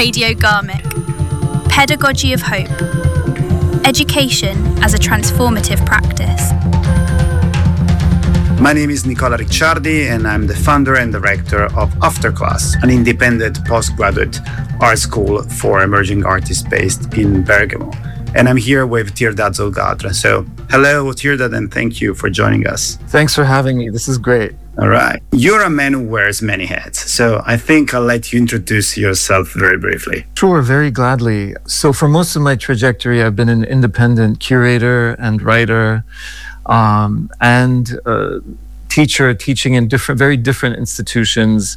Radio Garmick. Pedagogy of Hope. Education as a transformative practice. My name is Nicola Ricciardi, and I'm the founder and director of Afterclass, an independent postgraduate art school for emerging artists based in Bergamo. And I'm here with Tirdad Zolgadra. So, hello, Tirdad, and thank you for joining us. Thanks for having me. This is great. All right. You're a man who wears many hats. So, I think I'll let you introduce yourself very briefly. Sure, very gladly. So, for most of my trajectory, I've been an independent curator and writer and teacher, teaching in very different institutions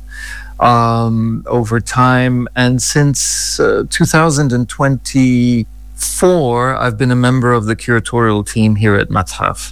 over time. And since 2024, I've been a member of the curatorial team here at Mathaf.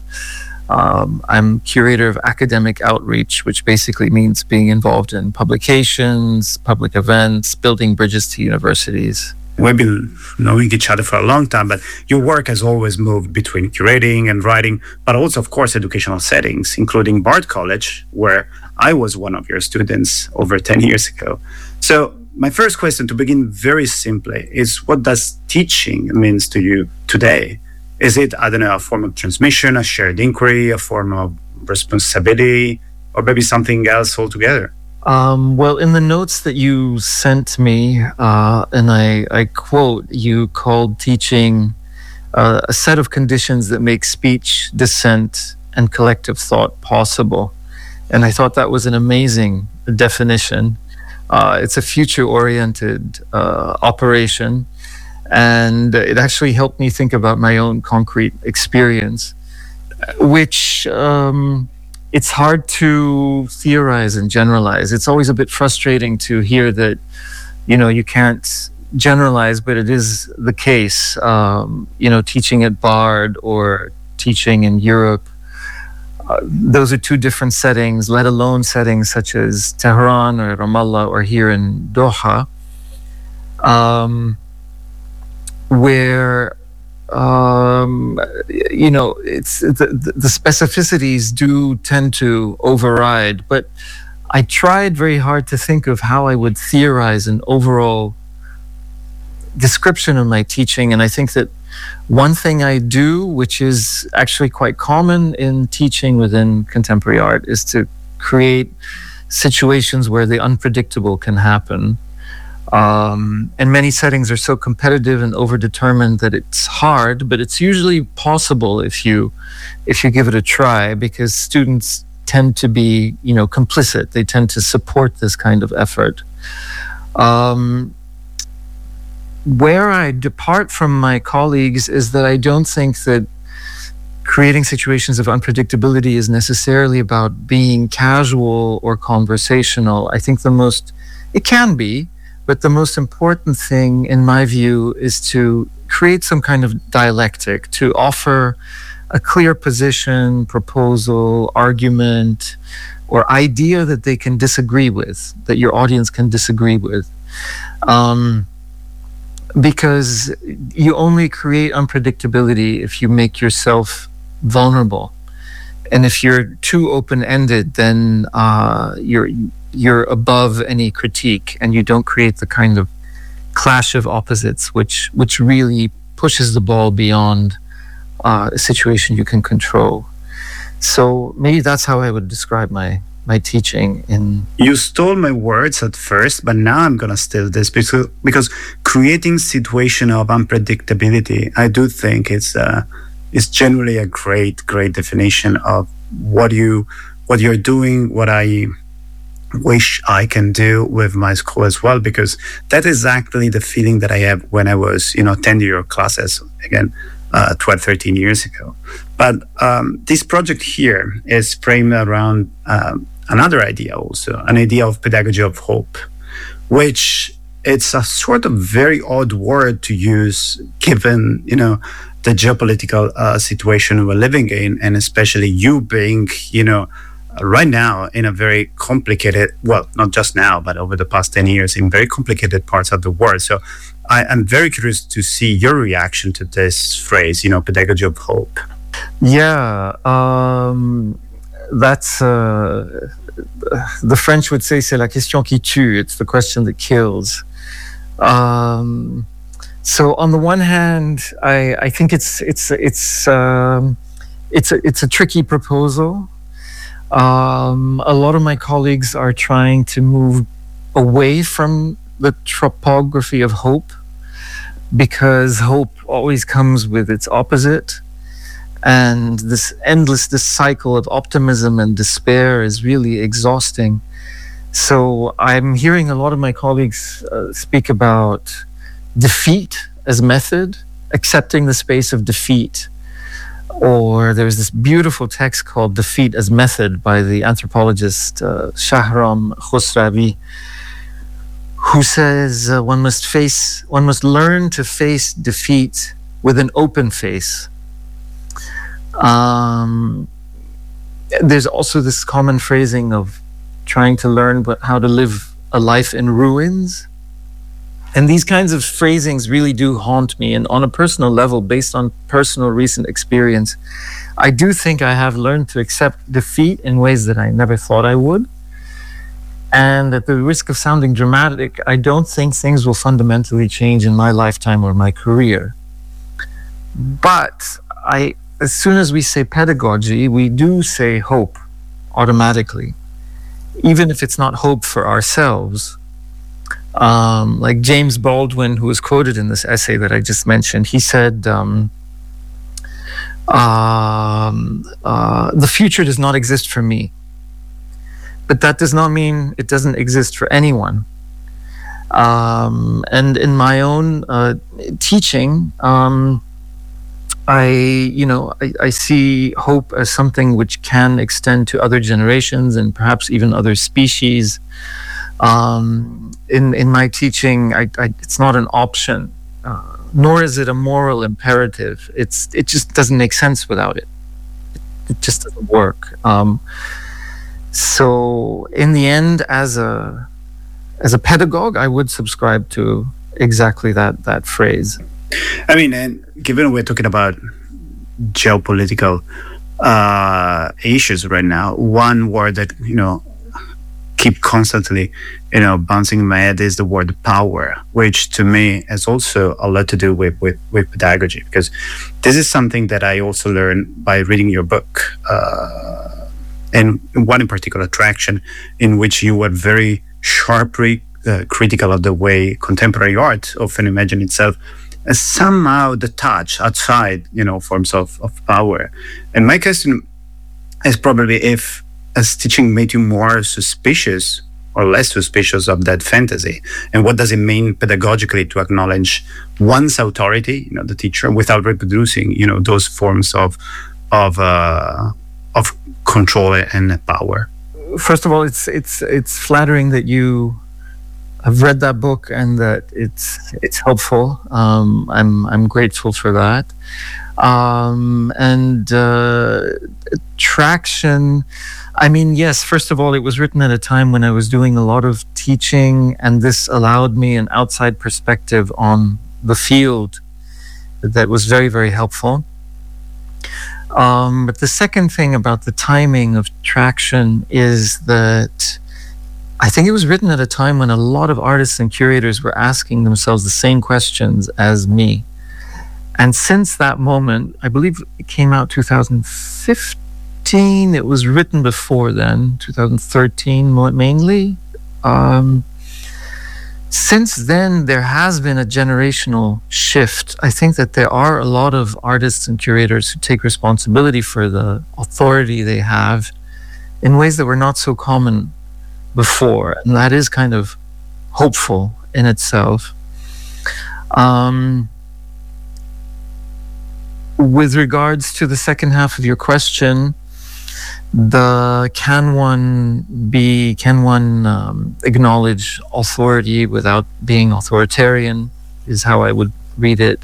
I'm curator of academic outreach, which basically means being involved in publications, public events, building bridges to universities. We've been knowing each other for a long time, but your work has always moved between curating and writing, but also, of course, educational settings, including Bard College, where I was one of your students over 10 years ago. So my first question, to begin very simply, is what does teaching means to you today? Is it, I don't know, a form of transmission, a shared inquiry, a form of responsibility, or maybe something else altogether? Well, in the notes that you sent me, and I quote, you called teaching a set of conditions that make speech, dissent, and collective thought possible. And I thought that was an amazing definition. It's a future-oriented operation, and it actually helped me think about my own concrete experience, which it's hard to theorize and generalize. It's always a bit frustrating to hear that, you can't generalize, but it is the case. Teaching at Bard or teaching in Europe, those are two different settings, let alone settings such as Tehran or Ramallah or here in Doha, where it's the specificities do tend to override. But I tried very hard to think of how I would theorize an overall description of my teaching, and I think that one thing I do, which is actually quite common in teaching within contemporary art, is to create situations where the unpredictable can happen. And many settings are so competitive and overdetermined that it's hard, but it's usually possible if you give it a try, because students tend to be, complicit. They tend to support this kind of effort. Where I depart from my colleagues is that I don't think that creating situations of unpredictability is necessarily about being casual or conversational. I think it can be, but the most important thing, in my view, is to create some kind of dialectic, to offer a clear position, proposal, argument, or idea that they can disagree with, that your audience can disagree with. Because you only create unpredictability if you make yourself vulnerable. And if you're too open-ended, then you're above any critique, and you don't create the kind of clash of opposites which really pushes the ball beyond a situation you can control. So maybe that's how I would describe my teaching. You stole my words at first, but now I'm gonna steal this because creating situation of unpredictability, I do think it's generally a great definition of what you're doing, what I wish I can do with my school as well, because that is exactly the feeling that I have when I was, 10-year classes, again, 12, 13 years ago. But this project here is framed around another idea also, an idea of pedagogy of hope, which it's a sort of very odd word to use given, the geopolitical situation we're living in, and especially you being, right now in a very complicated, well, not just now, but over the past 10 years in very complicated parts of the world. So I'm very curious to see your reaction to this phrase, pedagogy of hope. Yeah, that's the French would say c'est la question qui tue. It's the question that kills. So on the one hand, I think it's a tricky proposal. A lot of my colleagues are trying to move away from the topography of hope, because hope always comes with its opposite. And this cycle of optimism and despair is really exhausting. So I'm hearing a lot of my colleagues speak about defeat as method, accepting the space of defeat. Or there's this beautiful text called Defeat as Method by the anthropologist Shahram Khosravi, who says one must learn to face defeat with an open face. There's also this common phrasing of trying to learn how to live a life in ruins. And these kinds of phrasings really do haunt me. And on a personal level, based on personal recent experience, I do think I have learned to accept defeat in ways that I never thought I would. And at the risk of sounding dramatic, I don't think things will fundamentally change in my lifetime or my career. But as soon as we say pedagogy, we do say hope automatically, even if it's not hope for ourselves. Like James Baldwin, who was quoted in this essay that I just mentioned, he said, the future does not exist for me. But that does not mean it doesn't exist for anyone. And in my own teaching, I see hope as something which can extend to other generations and perhaps even other species. In my teaching, it's not an option, nor is it a moral imperative. It just doesn't make sense without it. It just doesn't work. So in the end, as a pedagogue, I would subscribe to exactly that phrase. I mean, and given we're talking about geopolitical issues right now, one word that keep constantly bouncing in my head is the word power, which to me has also a lot to do with pedagogy, because this is something that I also learned by reading your book, and one in particular, Traction, in which you were very sharply critical of the way contemporary art often imagines itself as somehow detached outside forms of power. And my question is probably if as teaching made you more suspicious or less suspicious of that fantasy, and what does it mean pedagogically to acknowledge one's authority, the teacher, without reproducing those forms of control and power? First of all, it's flattering that you have read that book and that it's helpful. I'm grateful for that. And Traction, I mean, yes, first of all, it was written at a time when I was doing a lot of teaching, and this allowed me an outside perspective on the field that was very, very helpful. But the second thing about the timing of Traction is that I think it was written at a time when a lot of artists and curators were asking themselves the same questions as me. And since that moment, I believe it came out 2015. It was written before then, 2013 mainly. Since then, there has been a generational shift. I think that there are a lot of artists and curators who take responsibility for the authority they have in ways that were not so common before. And that is kind of hopeful in itself. With regards to the second half of your question, can one acknowledge authority without being authoritarian is how I would read it.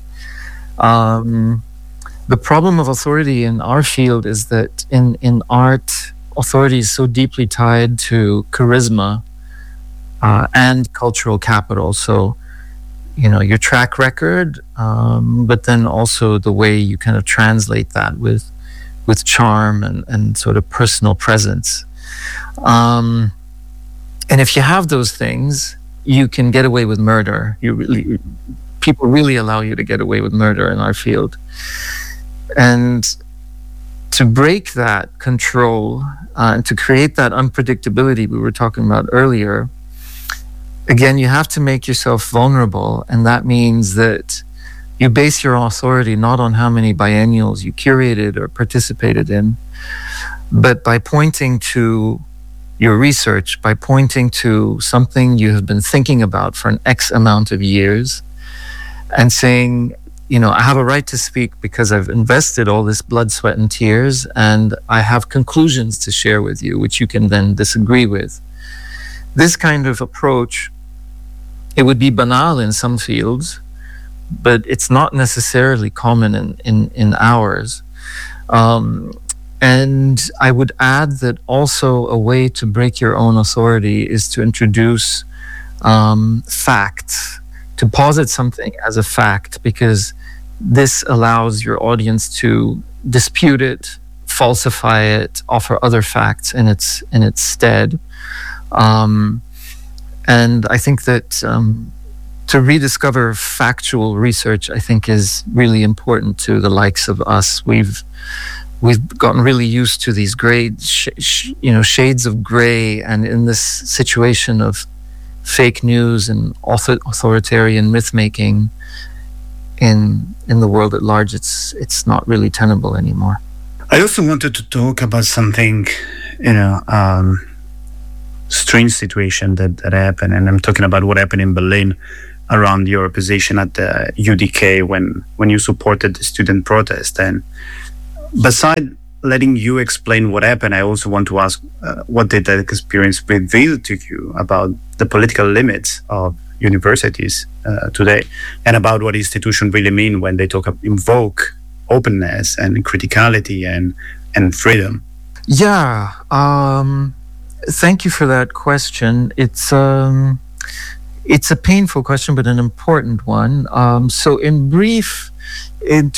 The problem of authority in our field is that in art, authority is so deeply tied to charisma and cultural capital. So, your track record, but then also the way you kind of translate that with charm and sort of personal presence. And if you have those things, you can get away with murder. People really allow you to get away with murder in our field. And to break that control and to create that unpredictability we were talking about earlier, again, you have to make yourself vulnerable. And that means that you base your authority not on how many biennials you curated or participated in, but by pointing to your research, by pointing to something you have been thinking about for an X amount of years, and saying, I have a right to speak because I've invested all this blood, sweat, and tears, and I have conclusions to share with you, which you can then disagree with. This kind of approach, it would be banal in some fields, but it's not necessarily common in ours. And I would add that also a way to break your own authority is to introduce facts, to posit something as a fact, because this allows your audience to dispute it, falsify it, offer other facts in its stead. And I think that to rediscover factual research, I think, is really important to the likes of us. We've gotten really used to these gray, shades of gray, and in this situation of fake news and authoritarian myth making in the world at large, it's not really tenable anymore. I also wanted to talk about something, strange situation that happened, and I'm talking about what happened in Berlin around your position at the UDK when you supported the student protest. And beside letting you explain what happened, I also want to ask, what did that experience reveal to you about the political limits of universities today, and about what institutions really mean when they invoke openness and criticality and freedom? Yeah, thank you for that question. It's a painful question, but an important one. So in brief, in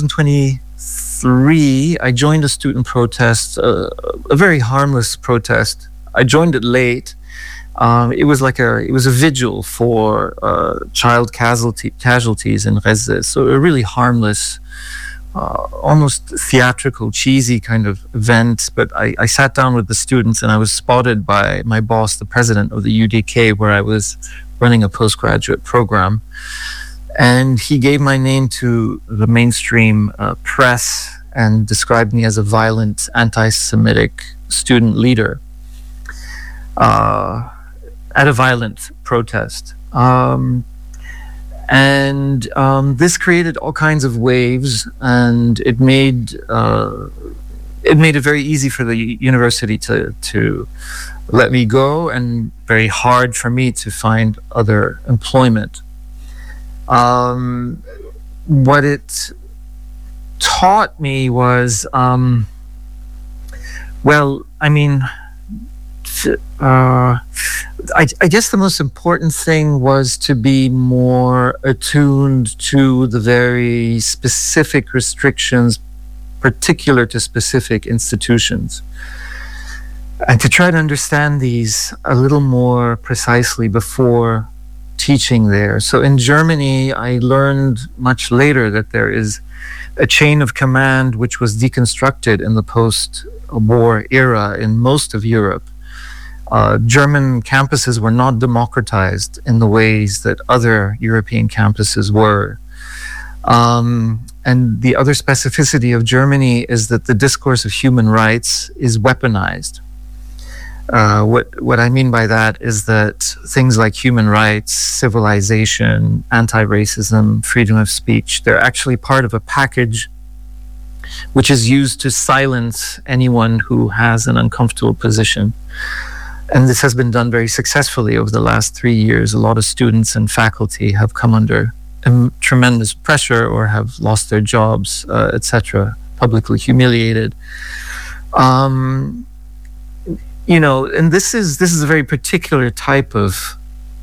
2023, I joined a student protest, a very harmless protest. I joined it late. It was a vigil for child casualties in Rezde. So a really harmless, almost theatrical, cheesy kind of event. But I sat down with the students, and I was spotted by my boss, the president of the UDK, where I was running a postgraduate program. And he gave my name to the mainstream press and described me as a violent, anti-Semitic student leader at a violent protest. This created all kinds of waves, and it made it very easy for the university to let me go, and very hard for me to find other employment. What it taught me was, I guess the most important thing was to be more attuned to the very specific restrictions particular to specific institutions, and to try to understand these a little more precisely before teaching there. So in Germany, I learned much later that there is a chain of command which was deconstructed in the post-war era in most of Europe. German campuses were not democratized in the ways that other European campuses were. And the other specificity of Germany is that the discourse of human rights is weaponized. What I mean by that is that things like human rights, civilization, anti-racism, freedom of speech, they're actually part of a package which is used to silence anyone who has an uncomfortable position. And this has been done very successfully over the last 3 years. A lot of students and faculty have come under tremendous pressure or have lost their jobs, etc., publicly humiliated. And this is a very particular type of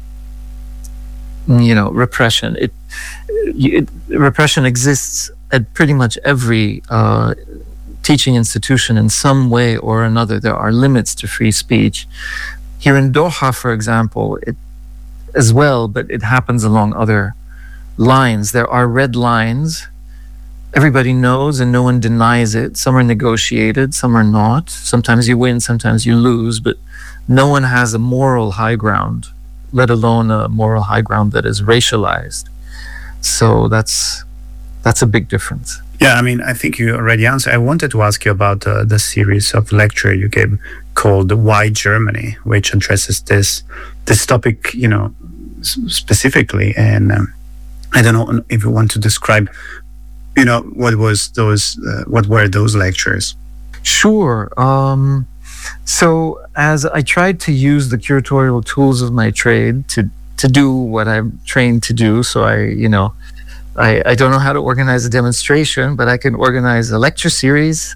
repression. Repression exists at pretty much every teaching institution in some way or another. There are limits to free speech. Here in Doha, for example, as well, but it happens along other lines. There are red lines. Everybody knows and no one denies it. Some are negotiated, some are not. Sometimes you win, sometimes you lose, but no one has a moral high ground, let alone a moral high ground that is racialized. So that's a big difference. Yeah, I mean, I think you already answered. I wanted to ask you about the series of lecture you gave called "Why Germany," which addresses this topic, specifically. And I don't know if you want to describe, what were those lectures? Sure. So as I tried to use the curatorial tools of my trade to do what I'm trained to do, so I don't know how to organize a demonstration, but I can organize a lecture series.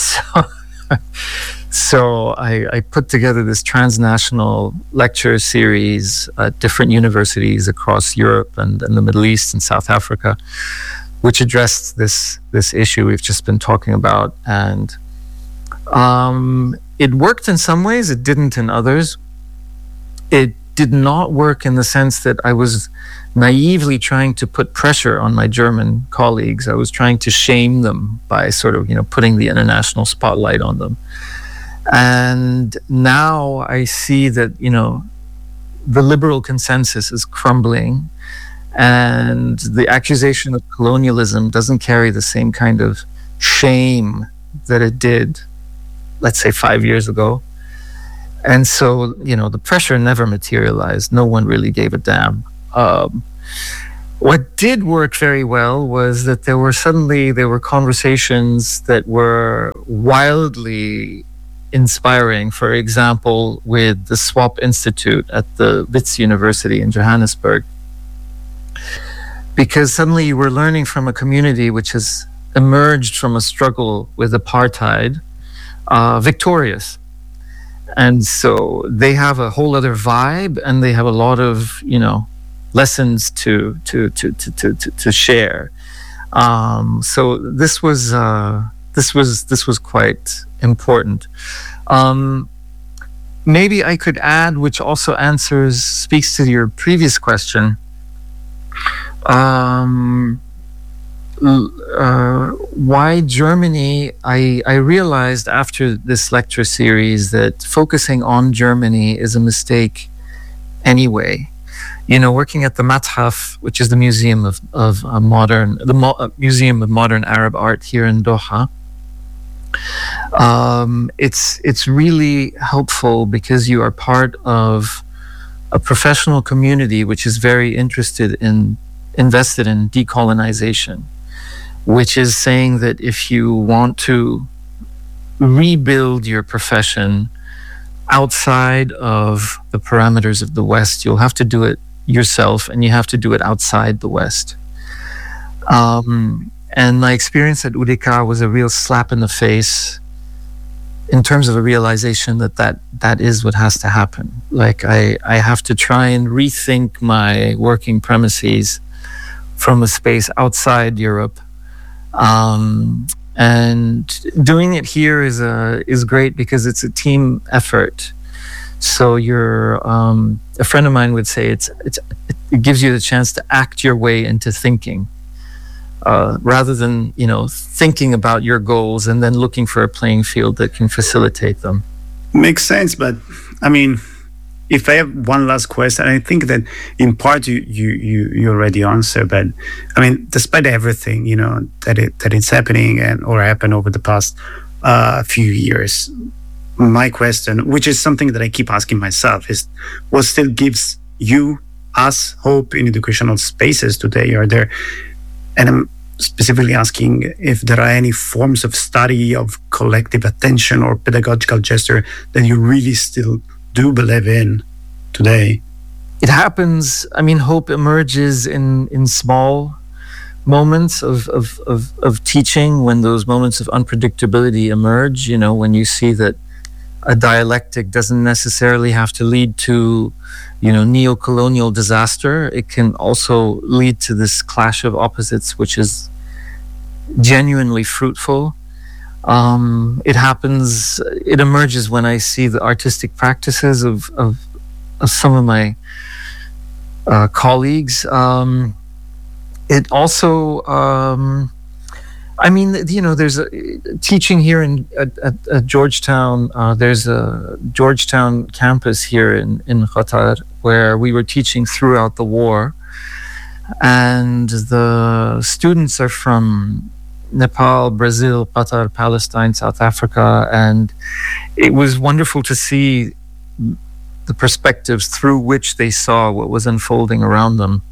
So I put together this transnational lecture series at different universities across Europe and the Middle East and South Africa, which addressed this issue we've just been talking about. And it worked in some ways, it didn't in others. It did not work in the sense that I was naively trying to put pressure on my German colleagues. I was trying to shame them by sort of, putting the international spotlight on them. And now I see that, the liberal consensus is crumbling, and the accusation of colonialism doesn't carry the same kind of shame that it did, let's say, 5 years ago. And so, the pressure never materialized. No one really gave a damn. What did work very well was that there were conversations that were wildly inspiring. For example, with the Swap Institute at the Wits University in Johannesburg, because suddenly you were learning from a community which has emerged from a struggle with apartheid, victorious. And so they have a whole other vibe, and they have a lot of, lessons to share. So this was quite important. Maybe I could add, which also speaks to your previous question. Why Germany? I realized after this lecture series that focusing on Germany is a mistake anyway. Working at the Mathaf, which is the Museum of Museum of Modern Arab Art here in Doha, it's really helpful because you are part of a professional community which is very invested in decolonization, which is saying that if you want to rebuild your profession outside of the parameters of the West, you'll have to do it yourself, and you have to do it outside the West. And my experience at UDK was a real slap in the face in terms of a realization that is what has to happen. Like I have to try and rethink my working premises from a space outside Europe. And doing it here is great because it's a team effort. So a friend of mine would say it gives you the chance to act your way into thinking, rather than thinking about your goals and then looking for a playing field that can facilitate them. Makes sense, but I mean, if I have one last question, I think that in part you already answered, but I mean, despite everything that it's happening or happened over the past few years, my question, which is something that I keep asking myself, is what still gives us hope in educational spaces today? Are there, and I'm specifically asking if there are any forms of study of collective attention or pedagogical gesture that you really still do believe in today? It happens. I mean, hope emerges in small moments of teaching, when those moments of unpredictability emerge, when you see that a dialectic doesn't necessarily have to lead to, neo-colonial disaster. It can also lead to this clash of opposites, which is genuinely fruitful. It emerges when I see the artistic practices of some of my colleagues. It also, there's teaching here at Georgetown. There's a Georgetown campus here in Qatar where we were teaching throughout the war. And the students are from Nepal, Brazil, Qatar, Palestine, South Africa. And it was wonderful to see the perspectives through which they saw what was unfolding around them.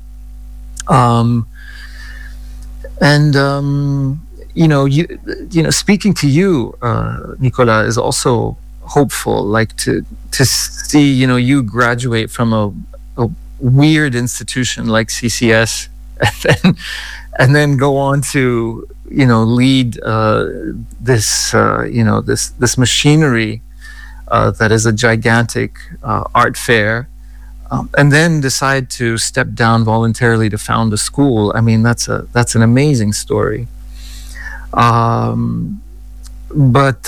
Speaking to you, Nicola, is also hopeful. Like to see, you graduate from a weird institution like CCS, and then go on to, lead this machinery that is a gigantic art fair. And then decide to step down voluntarily to found a school. I mean, that's an amazing story. But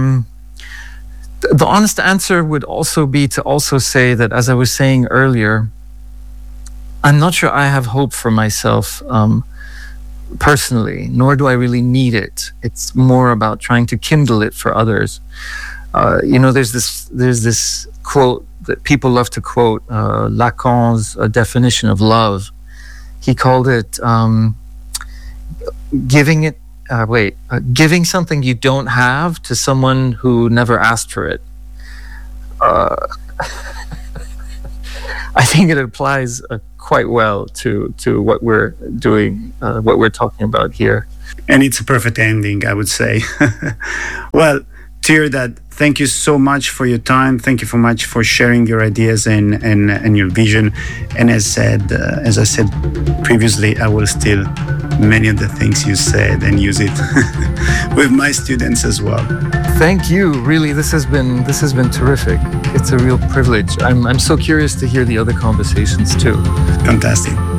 the honest answer would also be to also say that, as I was saying earlier, I'm not sure I have hope for myself personally, nor do I really need it. It's more about trying to kindle it for others. There's this quote that people love to quote, Lacan's definition of love. He called it giving something you don't have to someone who never asked for it. I think it applies quite well to what we're doing, what we're talking about here. And it's a perfect ending, I would say. Well, Tirdad, thank you so much for your time. Thank you so much for sharing your ideas and your vision. And as I said previously, I will steal many of the things you said and use it with my students as well. Thank you. Really, this has been terrific. It's a real privilege. I'm so curious to hear the other conversations too. Fantastic.